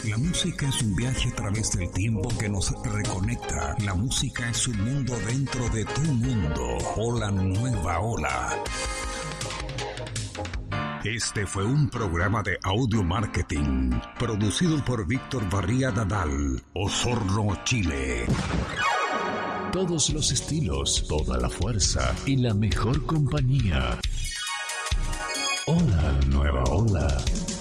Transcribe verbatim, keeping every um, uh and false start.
La música es un viaje a través del tiempo que nos reconecta. La música es un mundo dentro de tu mundo. Hola Nueva Ola. Este fue un programa de audio marketing producido por Víctor Barría Dadal, Osorno, Chile. Todos los estilos, toda la fuerza y la mejor compañía. Hola Nueva Ola.